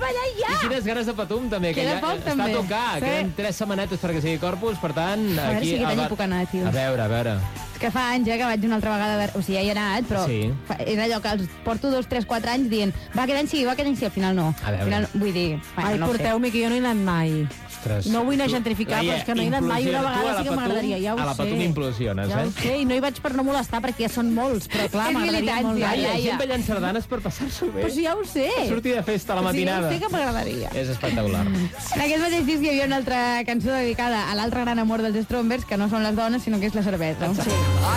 ballar ja! I quines ganes de Patum, també, que Queda ja poc, està també. a tocar. Sí. Queden 3 setmanetes perquè sigui Corpus, per tant... A veure aquí, si aquest any hi puc anar, tio. A veure. És que fa anys, que vaig una altra vegada... O sigui, ja hi he anat, però Sí. és allò que els porto 2, 3, 4 anys dient va, aquest any sí, al final no. A veure. Al final, vull dir... Ai, no porteu-me, que jo no he anat mai. Ostres, No vull anar a gentrificar, però és que no he anat mai. Una vegada sí que m'agradaria, ja ho sé. A la Patum implosiones, Ja ho sé, i no hi vaig per no molestar, perquè ja són molts, però clar, És m'agradaria molt. militància, Hi ha ja. gent ballant sardanes per passar-s'ho bé. Però si ja ho sé. Per sortir de festa a la matinada. Sí, ja ho sé que m'agradaria. És espectacular. En aquest mateix disc hi havia una altra cançó dedicada a l'altre gran amor dels Strombers, que no són les dones, sinó que és la cervesa. Sí.